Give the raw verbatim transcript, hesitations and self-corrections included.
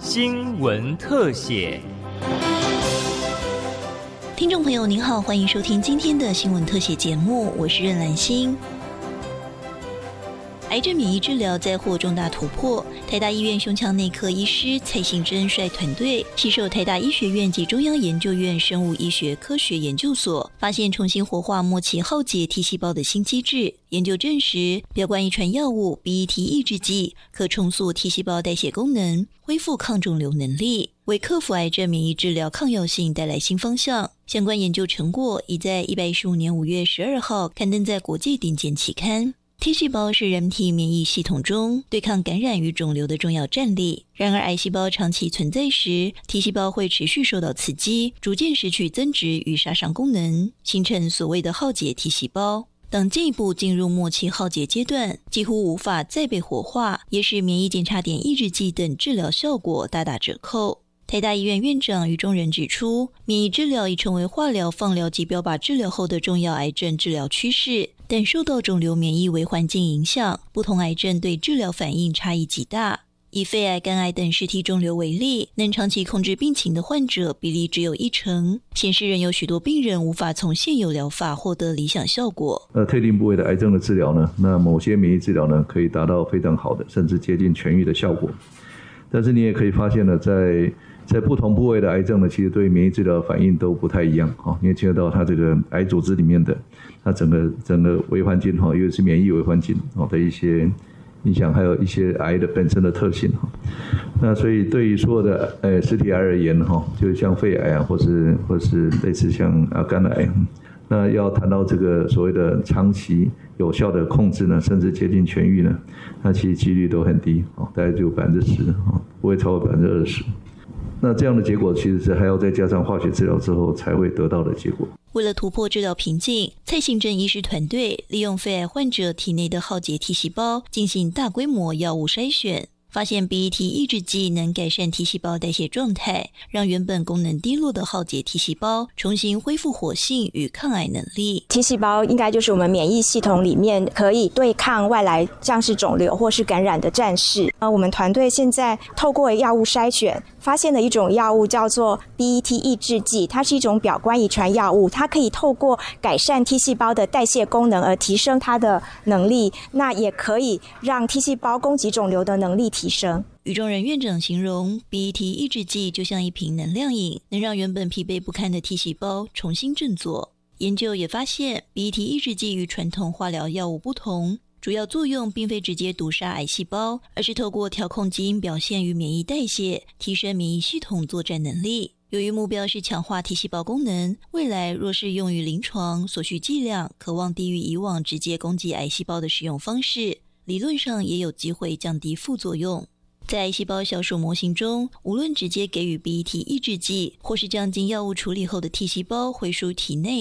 新闻特写。 听众朋友您好，欢迎收听今天的新闻特写节目，我是任兰心。癌症免疫治疗再获重大突破，台大医院胸腔内科医师蔡信珍率团队携手台大医学院及中央研究院生物医学科学研究所，发现重新活化末期浩劫 T 细胞的新机制。研究证实，标冠遗传药物 B E T 抑制剂可重塑 T 细胞代谢功能，恢复抗肿瘤能力，为克服癌症免疫治疗抗药性带来新方向。相关研究成果已在一百一十五年五月十二号刊登在国际顶尖期刊。T 细胞是人体免疫系统中对抗感染与肿瘤的重要战力。然而，癌细胞长期存在时 ，T 细胞会持续受到刺激，逐渐失去增殖与杀伤功能，形成所谓的浩劫 T 细胞。当进一步进入末期浩劫阶段，几乎无法再被活化，也使免疫检查点抑制剂等治疗效果大打折扣。台大医院院长于中仁指出，免疫治疗已成为化疗、放疗及标靶治疗后的重要癌症治疗趋势，但受到肿瘤免疫微环境影响，不同癌症对治疗反应差异极大。以肺癌、肝癌等实体肿瘤为例，能长期控制病情的患者比例只有一成，显示仍有许多病人无法从现有疗法获得理想效果。 呃，特定部位的癌症的治疗呢，那某些免疫治疗呢，可以达到非常好的，甚至接近痊愈的效果。但是你也可以发现呢，在在不同部位的癌症呢，其实对免疫治疗反应都不太一样哈。你也听得到它这个癌组织里面的它整个整个微环境哈，尤其是免疫微环境哦的一些影响，还有一些癌的本身的特性哈。那所以对于所有的呃实体癌而言哈，就像肺癌啊，或是或是类似像啊肝癌，那要谈到这个所谓的长期有效的控制呢，甚至接近痊愈呢，那其实几率都很低哦，大概就百分之十哦，不会超过百分之二十。那这样的结果其实是还要再加上化学治疗之后才会得到的结果。 为了突破治疗瓶颈，蔡信珍医师团队利用肺癌患者体内的浩劫 T 细胞进行大规模药物筛选，发现 B E T 抑制剂能改善 T 细胞代谢状态，让原本功能低落的浩劫 T 细胞重新恢复活性与抗癌能力。 T 细胞应该就是我们免疫系统里面可以对抗外来像是肿瘤或是感染的战士。呃，我们团队现在透过药物筛选发现了一种药物叫做 B E T 抑制剂，它是一种表观遗传药物，它可以透过改善 T 细胞的代谢功能而提升它的能力，那也可以让 T 细胞攻击肿瘤的能力提升。 于中仁院长形容 B E T 抑制剂就像一瓶能量饮，能让原本疲惫不堪的 T 细胞重新振作。研究也发现 B E T 抑制剂与传统化疗药物不同，主要作用并非直接毒杀癌细胞，而是透过调控基因表现与免疫代谢，提升免疫系统作战能力。由于目标是强化 T 细胞功能，未来若是用于临床，所需剂量可望低于以往直接攻击癌细胞的使用方式，理论上也有机会降低副作用。在癌细胞小鼠模型中，无论直接给予 B E T 抑制剂，或是将经药物处理后的 T 细胞回输体内，